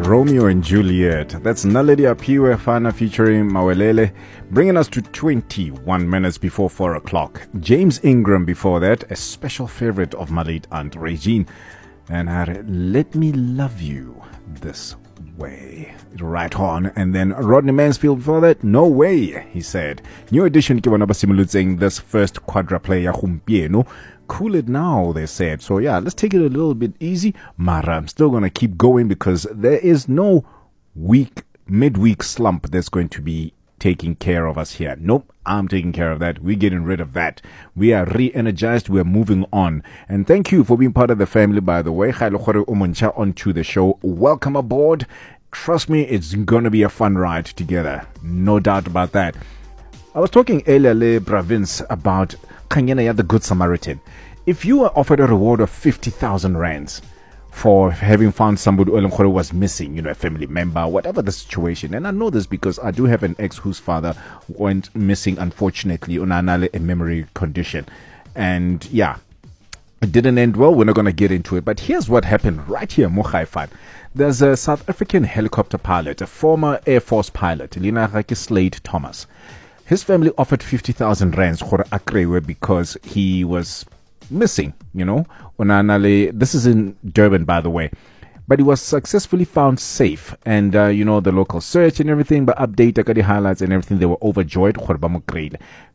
Romeo and Juliet. That's Naledi Apiwe Fana featuring Mawelele, bringing us to 21 minutes before 4 o'clock. James Ingram before that, a special favorite of my late Aunt Regine. And her Let Me Love You This Way. Right on. And then Rodney Mansfield before that, No Way, he said. New edition ke bona ba simolotseng this first quadra play ya gompieno. Cool it now, they said. So yeah, let's take it a little bit easy. Mara, I'm still going to keep going because there is no midweek slump that's going to be taking care of us here. Nope, I'm taking care of that. We're getting rid of that. We are re-energized. We're moving on. And thank you for being part of the family, by the way. Onto the show. Welcome aboard. Trust me, it's going to be a fun ride together. No doubt about that. I was talking earlier, Le Province, about Kanyena, the Good Samaritan. If you were offered a reward of 50,000 rands for having found somebody who was missing, a family member, whatever the situation, and I know this because I do have an ex whose father went missing, unfortunately, on a memory condition. And yeah, it didn't end well. We're not going to get into it. But here's what happened right here, Mohaifan. There's a South African helicopter pilot, a former Air Force pilot, Lina Slade Thomas. His family offered 50,000 rands for Akrewe because he was missing, This is in Durban, by the way. But he was successfully found safe. And, the local search and everything, but update, the highlights and everything, they were overjoyed.